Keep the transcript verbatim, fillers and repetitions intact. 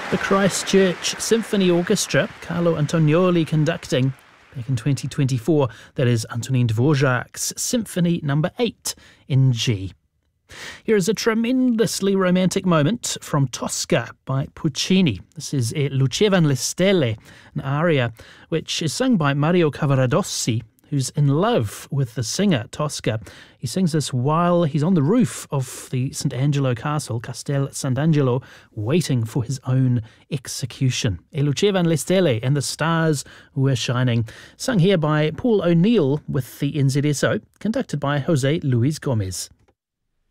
The Christchurch Symphony Orchestra, Carlo Antonioli conducting. Back in twenty twenty-four, that is Antonin Dvorak's Symphony number eight in G. Here is a tremendously romantic moment from Tosca by Puccini. This is E Lucevano le Stelle, an aria which is sung by Mario Cavaradossi, who's in love with the singer Tosca. He sings this while he's on the roof of the Saint Angelo Castle, Castel Sant'Angelo, waiting for his own execution. E Lucevano le Stelle, and the stars were shining. Sung here by Paul O'Neill with the N Z S O, conducted by Jose Luis Gomez.